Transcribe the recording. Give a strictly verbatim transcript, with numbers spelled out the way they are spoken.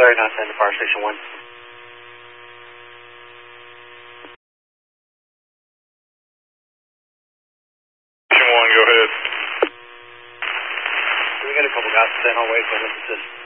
sorry, not ten to Fire Station one. Station one, go ahead. We got a couple guys standing on wait for us.